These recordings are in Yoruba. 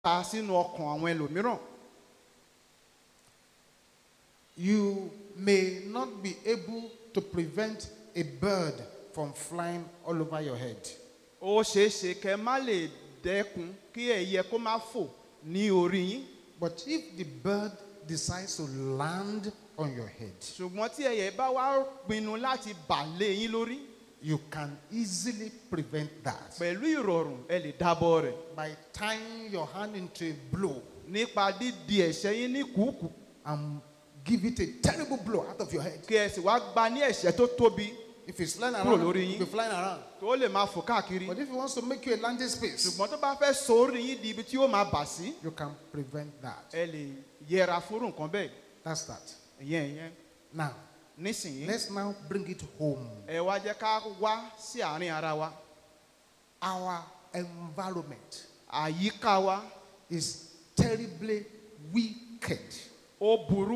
ta sínú ọkàn àwọn ẹlòmíràn. You may not be able to prevent a bird from flying all over your head. Ó ṣeé ṣe kẹ́ má lè dẹ́kun kí ẹyẹ kó má fò ní orí yín. But if the bird decides to land on your head, ṣùgbọ́n tí ẹyẹ bá wá pinnu láti bà lé yín lórí, you can easily prevent that pẹ̀lú ìrọ̀rùn ẹ lè dábọ̀ rẹ̀ by tying your hand into a blow nípa dídi ẹ̀ṣẹ́ yín ní kùkù and give it a terrible blow out of your head. kí ẹ sì wá gba ní ẹ̀ṣẹ́ tó tóbi If it's flying Kúrò around, lórí you'll yín. be flying around. tó lè máa fò káàkiri. But if he wants to make you a landing space, ṣùgbọ́n tó bá fẹ́ so orí yín di ibi tí ó máa bà sí, you can prevent that. ẹ lè yẹra fúrú nǹkan bẹ́ẹ̀. That's that. ìyẹn Now, nísìnyí let's now bring it home. ẹ wá jẹ́ ká wá sí àárín ara wa. Our environment àyíká wa is terribly wicked. ó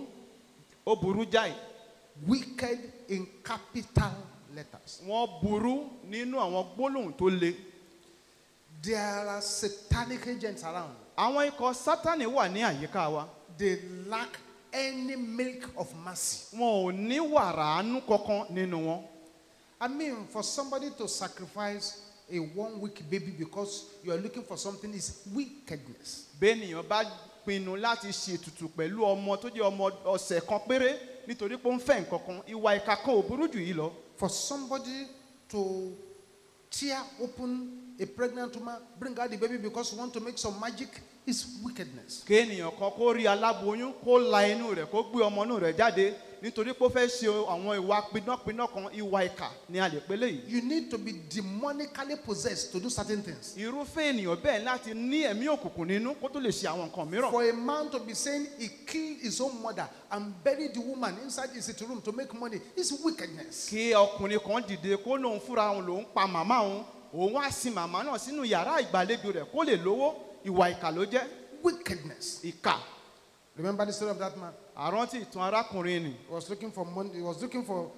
burú jáì. Wicked in capital letters. wọ́n burú nínú àwọn gbólóhùn tó le. There are satanic agents around. àwọn ikọ̀ sátánì wà ní àyíká wa. They lack any milk of mercy. wọn ò ní wàrà àánú kankan nínú wọn. I mean, for somebody to sacrifice a 1 week baby because you are looking for something is wickedness. bẹ́ẹ̀nìyàn bá pinnu láti ṣètùtù pẹ̀lú ọmọ tó jẹ́ ọmọ ọ̀sẹ̀ kan péré nítorí pé ó ń fẹ́ nǹkan kan, ìwà ìkà kan ò burú jù yìí lọ. For somebody to tear open a pregnant woman, bring out the baby because you want to make some magic is wickedness. kéènìyàn kan kó rí aláboyún kó la inú rẹ̀ kó gbé ọmọ inú rẹ̀ jáde nítorí pé ó fẹ́ ṣe àwọn ìwà pinnápinná kan, ìwà ìkà ni a lè pè léyìí. You need to be demonically possessed to do certain things. irúfẹ́ ènìyàn bẹ́ẹ̀ láti ní ẹ̀mí òkùnkùn nínú kó tó lè ṣe àwọn nǹkan mìíràn. For a man to be saying he killed his own mother and buried the woman inside his sitting room to make money is wickedness. kí ọkùnrin kan dìde kó lóun fúnra òun lòun pa màmá òun á sin màmá náà sínú yàrá ìgbàlejò rẹ̀ kó lè lówó, ìwà ìkà ló jẹ́. Wickedness. ìkà. Remember the story of that man? àrántí ìtàn arákùnrin ni. He was looking for money. He was looking for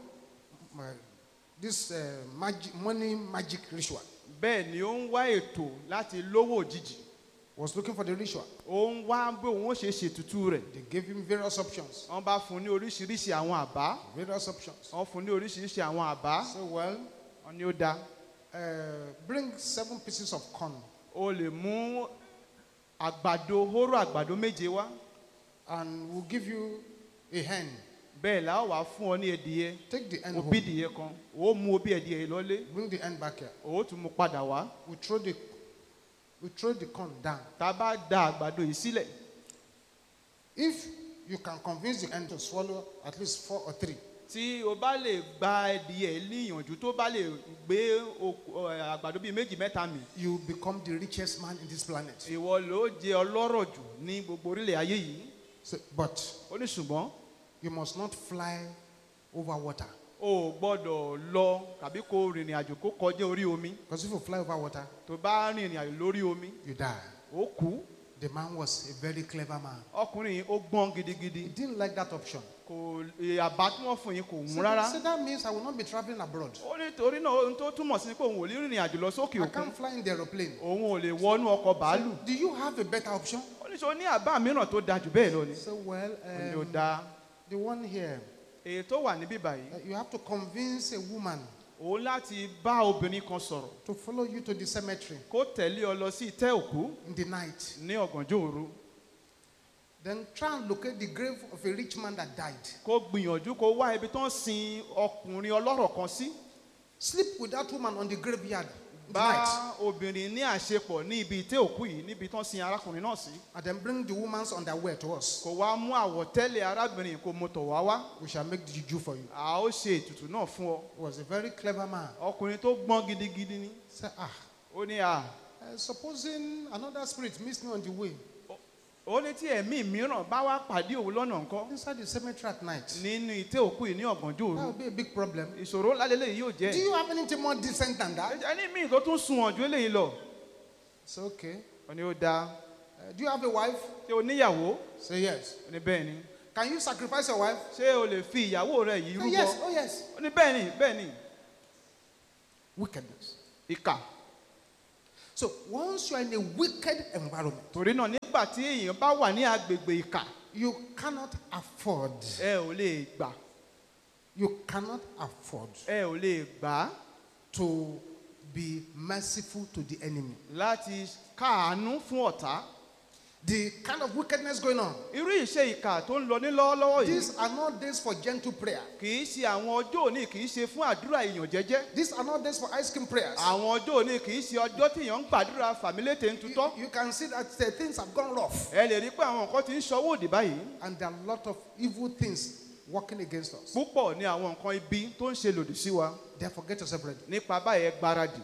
this money magic ritual. bẹ́ẹ̀ ni ó ń wá ètò láti lówó òjijì. He was looking for the ritual. ó ń wá bí òun ó ṣe ṣètùtù rẹ̀. They gave him various options. wọ́n bá fún un ní oríṣiríṣi àwọn àbá. Various options. wọ́n fún un ní oríṣiríṣi àwọn àbá. So well, wọ́n ní ó dáa. bring 7 pieces of corn o lè mú hóró àgbàdo 7 wá. and we'll give you a hen. bẹ́ẹ̀ la ó wá fún ọ ní ẹdìyẹ. Take the hen òbí home. ìdìyẹ kan. ó mú òbí ẹdìyẹ lọ́lé. Bring the hen back here. ó tún mú padà wá. We throw the corn down. tá a bá da àgbàdo yìí sílẹ̀. If you can convince the hen to swallow at least 4 or 3, tí o bá lè gba ẹdìyẹ níyànjú tó bá lè gbé àgbàdo bíi 2 mẹ́ta mì. you become the richest man in this planet. ìwọ ló jẹ ọlọ́rọ̀ jù ní gbogbo orílẹ̀ ayé yìí. So, but ó ní ṣùgbọ́n you must not fly over water. o ò gbọ́dọ̀ lọ tàbí kó rìnrìn àjò kó kọjá orí omi. Because if you fly over water, tó bá rìnrìn àjò lórí omi you die. ó kú. The man was a very clever man. ọkùnrin yìí ó gbọ́n gidigidi. He didn't like that option. kò àbá tí wọ́n fún yín kò mú So rárá. that means I will not be traveling abroad. ó ní torí náà ohun tó túmọ̀ sí pé òun ò lè rìnrìn àjò lọ sókè I òkun. can't fly in the aeroplane. òun ò lè wọnú ọkọ̀ bàálù. Do you have a better option? ó ní sọ ní àbá mìíràn tó da jù bẹ́ẹ̀ lọ ni. So well, ó ní ó da. the one here, èyí tó wà níbí báyìí. you have to convince a woman òun láti bá obìnrin kan sọ̀rọ̀. to follow you to the cemetery kó tẹ̀lé ọ lọ sí ìtẹ́ òkú in the night. ní ọ̀gànjọ́ òru. Then try and locate the grave of a rich man that died. kó gbìyànjú kó wá ibi tó ń sin ọkùnrin ọlọ́rọ̀ kan sí. Sleep with that woman on the graveyard in the bá night. obìnrin ní àṣepọ̀ ní ibi ìtẹ́ òkú yìí níbi tó ń sin arákùnrin náà sí. And then bring the woman's underwear to us. kó wá mú àwọ̀tẹ́lẹ̀ arábìnrin kó mú tọ̀ wá wá. We shall make the juju for you. a ó ṣe ètùtù náà fún ọ. He was a very clever man. ọkùnrin tó gbọ́n gidigidi ni. Say, ó ní supposing another spirit meets me on the way ó ní tí ẹ̀mí mìíràn bá wá pàdé òun lọ́nà ńkọ́. inside the cemetery at night, nínú ìtẹ́ òkú yìí ní ọ̀gànjọ́ that òru. would be a big problem. ìṣòro ńlá lélẹ́yìí yóò Do jẹ́. you have anything more decent than that? ẹni míì tó tún sunwọ̀n ju eléyìí lọ. Say, okay. ó ní ó dáa. Do you have a wife? ṣé o níyàwó? Say yes. ó ní bẹ́ẹ̀ ni. Can you sacrifice your wife? ṣé o lè fi ìyàwó rẹ yìí Say rúbọ? yes. Oh yes. ó ní bẹ́ẹ̀ ni bẹ́ẹ̀ ni. Wickedness. ìkà. So once you are in a wicked environment, torí náà nígbà tí èèyàn bá wà ní agbègbè ìkà you cannot afford. ẹ ò lè gbà You cannot afford ẹ ò lè gbà to be merciful to the enemy. láti káàánú fún ọ̀tá. The kind of wickedness going on. irú ìṣe ìkà tó ń lọ ní lọ́wọ́lọ́wọ́ yìí These are not days for gentle prayer. kì í ṣe àwọn ọjọ́ òní kì í ṣe fún àdúrà èèyàn jẹ́jẹ́. These are not days for ice cream prayers. àwọn ọjọ́ òní kì í ṣe ọjọ́ tí èèyàn ń gbàdúrà fàmílétè ń tutọ́. You can see that things have gone rough. ẹ lè rí pé àwọn nǹkan ti ń ṣọwọ́ òdì báyìí. And there are a lot of evil things working against us. púpọ̀ ni àwọn nǹkan ibi tó ń ṣe lòdì sí wa. Therefore, get yourself ready. nípa báyìí ẹ gbáradì.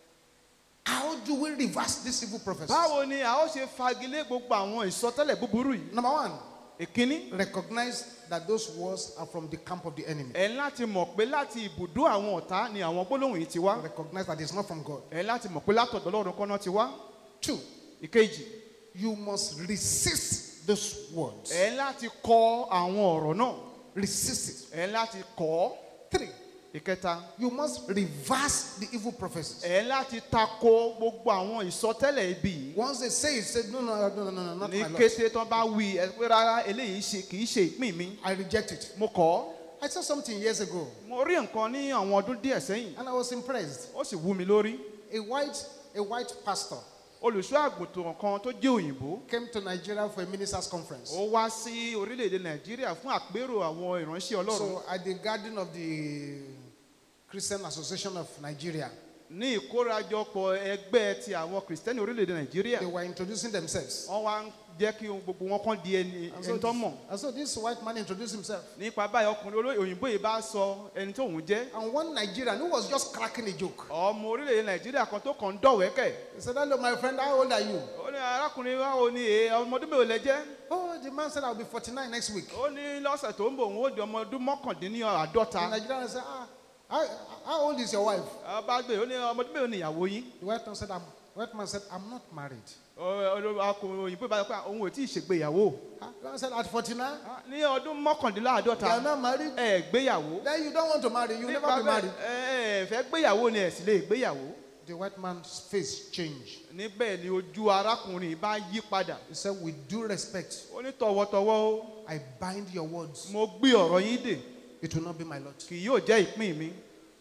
How do we reverse this evil prophecy? báwo ni a ó ṣe fagilé gbogbo àwọn ìsọtẹ́lẹ̀ búburú yìí. Number one, ìkíní recognize that those words are from the camp of the enemy. ẹ láti mọ̀ pé láti ibùdó àwọn ọ̀tá ni àwọn gbólóhùn yìí ti wá. Recognize that it's not from God. ẹ láti mọ̀ pé látọ̀dọ̀ Ọlọ́run kọ́nà ti wá. Two, ìkejì you must resist those words. ẹ láti kọ àwọn ọ̀rọ̀ náà. Resist it. ẹ láti kọ̀ ọ́. Three, ìkẹta you must reverse the evil prophecies. ẹ láti tako gbogbo àwọn ìsọtẹ́lẹ̀ ibi yìí. Once they say it, say no, not ní my Lord. kété tán bá wí ẹ pé rárá eléyìí kì í ṣe ìpín mi. I reject it. mo kọ̀ ọ́. I saw something years ago, mo rí nǹkan ní àwọn ọdún díẹ̀ sẹ́yìn. and I was impressed. ó sì wú mi lórí. A white pastor olùṣọ́ àgùntàn kan tó jẹ́ òyìnbó. came to Nigeria for a ministers' conference. ó wá sí orílẹ̀-èdè nàìjíríà fún àpérò àwọn ìránṣẹ́ ọlọ́run. So at the garden of the Christian Association of Nigeria, ní ìkórajọpọ̀ ẹgbẹ́ ti àwọn kìrìsìtẹ́nì orílẹ̀-èdè nàìjíríà. they were introducing themselves. wọ́n wá ń jẹ́ kí gbogbo wọn kàn di ẹni tó mọ̀. And so this white man introduced himself. nípa báyìí ọkùnrin òyìnbó yìí bá sọ ẹni tó òun jẹ́. And one Nigerian who was just cracking a joke. ọmọ orílẹ̀-èdè nàìjíríà kan tó kàn ń dọ̀wẹ́kẹ̀. He said, hello, my friend, how old are you? ó ní arákùnrin wa ò ní ọmọ ọdún mélòó lẹ jẹ́. Oh, the man said, I'll be 49 next week. ó ní lọ́sẹ̀ tó ń bọ̀ òun ó di ọmọ ọdún The mọ́kàndínláàádọ́ta. Nigerian said, how old is your wife? bá gbé ó ní ọmọ ọdún mélòó ni ìyàwó yín. The white man said, I'm not married. ọkùnrin òyìnbó bá sọ pé òun ò tí ì ṣègbéyàwó. The man said, at 49, ní ọdún you are mọ́kàndínláàádọ́ta not married. ẹ gbéyàwó. Then you don't want to marry. You will never be married. ẹ fẹ́ gbéyàwó ni ẹ sì lè gbéyàwó. The white man's face changed. níbẹ̀ ni ojú arákùnrin bá yí padà. He said, with due respect, ó ní tọwọ́tọwọ́ ó I bind your words. mo gbé ọ̀rọ̀ yín dè It will not be my lot. kì yóò jẹ́ ìpín mi.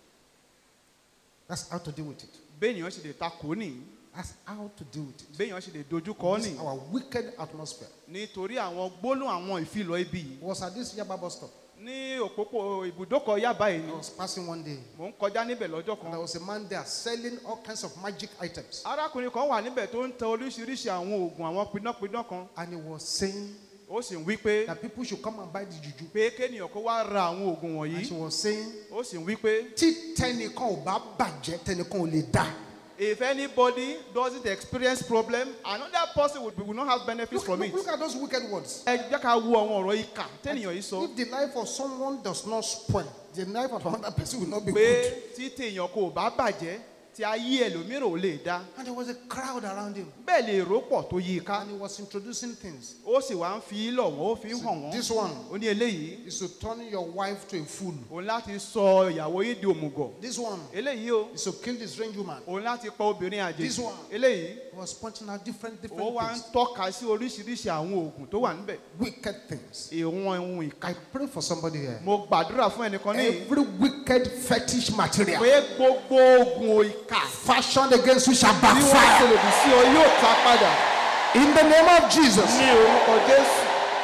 That's how to deal with it. béèyàn sì lè takò nìyí. That's how to deal with it. béèyàn sì lè dojúkọ This nìyí. is our wicked atmosphere. nítorí àwọn gbólóhùn àwọn ìfilọ̀ ibi yìí. Was at this Yaba bus stop. ní òpópó ibùdókọ̀ Yaba yìí I ni was passing one day. mò ń kọjá níbẹ̀ lọ́jọ́ And there kan. was a man there selling all kinds of magic items. arákùnrin kan wà níbẹ̀ tó ń tẹ oríṣiríṣi àwọn oògùn àwọn pidánpidán kan. And he was saying ó sì ń wí pé that people should come and buy the juju. pé kéèyàn kó wá ra àwọn oògùn And she wọ̀nyí. was saying, ó sì ń wí pé tí tẹnìkan ò bá bàjẹ́ tẹnìkan ò lè dá. if anybody doesn't experience problem another person will not have benefits from it. Look at those wicked words. ẹ jẹ́ ká wo àwọn ọ̀rọ̀ ìkà tẹ́nìyàn yìí sọ. If the life of someone does not spoil, the life of another person will not be pé good. tí téèyàn kò bá bàjẹ́ tí ayé ẹlòmíràn ò lè dá. And there was a crowd around him. bẹ́ẹ̀ lè rọ́pọ̀ tó yí i ká. And he was introducing things. ó sì wá ń fi lọ̀ wọ́n ó fi ń hàn wọ́n. This one ó ní eléyìí is to turn your wife to a fool. òun láti sọ ìyàwó yìí di òmùgọ̀. This one eléyìí o is to kill the strange woman. òun láti pa obìnrin This àjèjì. one. eléyìí He was pointing out different ó wá ń things. tọ́ka sí oríṣiríṣi àwọn oògùn tó wà níbẹ̀. Wicked things. ìwọ̀n ohun ìka. I pray for somebody here. mo gbàdúrà fún ẹnìkan ní Every wicked fetish material pé gbogbo oògùn ìka fashioned against you shall bí wọ́n ṣe backfire. lòdì sí ọ yóò ta padà In the name of Jesus. ní orúkọ Jésù.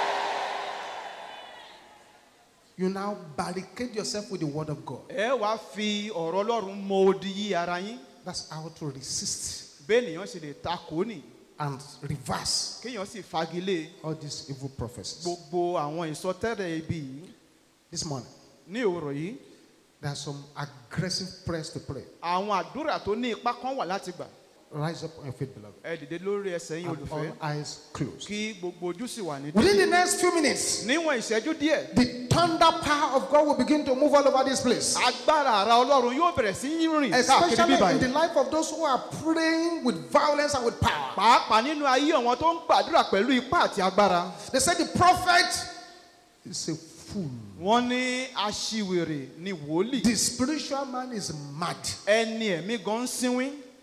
You now barricade yourself with the word of God. ẹ wá fi ọ̀rọ̀ Ọlọ́run mọ odi yí ara yín. That's how to resist bẹ́ẹ̀ nìyẹn ṣe lè takò ní and reverse kéèyàn sì fagilé all these evil prophecies. gbogbo àwọn ìsọtẹ́lẹ̀ ibi yìí. This morning, ní òwúrọ̀ yìí there are some aggressive prayers to pray. àwọn àdúrà tó ní ipá kan wà láti gbà. Rise up on your feet, beloved. ẹ dìde lórí ẹsẹ̀ yín And olùfẹ́ all eyes closed. kí gbogbo ojú sì wà ní Within the dídí. next few minutes, níwọ̀n ìṣẹ́jú díẹ̀ the thunder power of God will begin to move all over this place. agbára àrà Ọlọ́run yóò bẹ̀rẹ̀ sí í rìn káàkiri Especially bíbá in the yìí. life of those who are praying with violence and with power. pàápàá nínú ayé àwọn tó ń gbàdúrà pẹ̀lú ipá àti agbára. They said the prophet is a fool. wọ́n ní aṣiwèrè ni wòlíì. The spiritual man is mad. ẹni ẹ̀mí gan ń sínwín.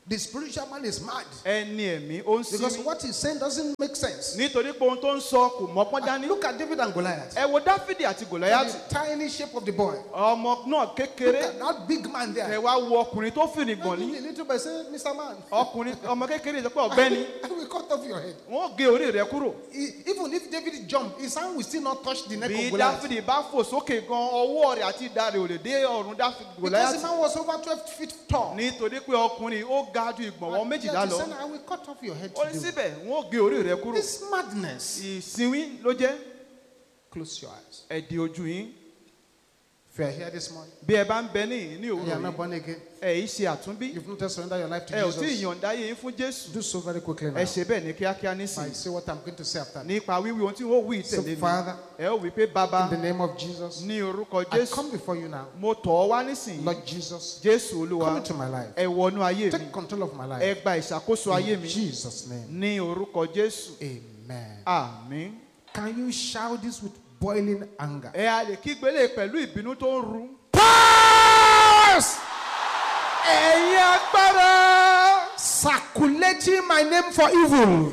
The spiritual man is mad. ẹni ẹ̀mí ó ń Because sinmi. what he's saying doesn't make sense. Nítorí pé ohun tó ń sọ kò mọ́pọ́n dání. Look at David and Goliath. Ẹ wo Dáfídì àti The Gòláyátì. tiny shape of the boy. Ọmọ náà Look kékeré. at that big man Ẹ there. wá wo ọkùnrin tó fìrì gbọ̀n Maybe ní. the little boy say, Mr. Man, Ọkùnrin ọmọ kékeré sọ pé ọ̀gbẹ́ni. I will cut off your head. Wọ́n gé orí rẹ̀ kúrò. Even if David jumped, his hand will still not touch the neck Bí of Goliath. Dáfídì bá fò sókè gan, ọwọ́ rẹ̀ àti ìdá rẹ̀ ò lè dé ọ̀run Because the Gòláyátì. man was over 12 feet tall. Nítorí pé ọkùnrin ó ga ju ìgbọ̀nwọ́ And méjìlá yet he lọ. said, I will cut off your head Ó ní today. síbẹ̀ wọ́n gé orí rẹ̀ kúrò. This madness. Ìsinwín ló jẹ́. Close your eyes. Ẹ di ojú yín. If you are here this morning, Bí ẹ bá ń bẹ ní and you are òwúrọ̀ not yìí, born again, ẹ yìí ṣe àtúnbí. you've not just surrendered your life to Ẹ ò tí ì Jesus, yọ̀ǹda yín fún Jésù. do so very quickly Ẹ now. ṣe bẹ́ẹ̀ ní kíákíá I nísìnyí. say what I'm going to say after. Nípa wíwí ohun tí wọ́n wí So, tẹ̀lé mi. Father, Ẹ ó wí pé bàbá in the name of Jesus, ní orúkọ I Jésù. come before you now. Mo tọ̀ ọ́ wá nísìnyí. Lord Jesus, Jésù come Olúwa. into my life. Ẹ wọnú ayé mi. Take control of my Ẹ life. gba ìṣàkóso ayé In mi. Jesus' name. Ní orúkọ Jésù. Amen. Àmín. Can you shout this with boiling anger? Ẹ a lè kígbélé pẹ̀lú ìbínú tó ń ru. Powers Ẹ̀yin agbára circulating my name for evil.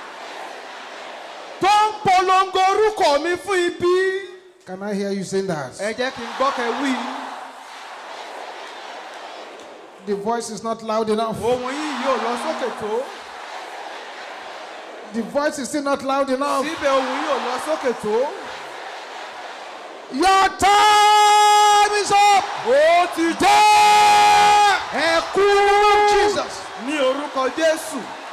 tó ń polongo orúkọ mi fún ibi. Can I hear you saying that? Ẹ jẹ́ kí n gbọ́ kẹ́ wí. The voice is not loud enough. Ohùn yìí yóò lọ sókè tó. The voice is still not loud enough. Síbẹ̀ ohùn yìí yóò lọ sókè tó. Your time is up. Ó ti dé. Ẹ kú Jesus. Ní orúkọ Jésù.